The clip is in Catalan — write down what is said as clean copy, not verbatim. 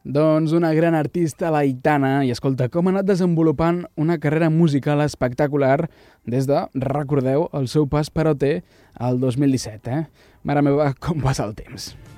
Doncs una gran artista laitana i escolta com ha anat desenvolupant una carrera musical espectacular des de, recordeu, el seu pas per OT el 2017, Mare meva, com passa el temps.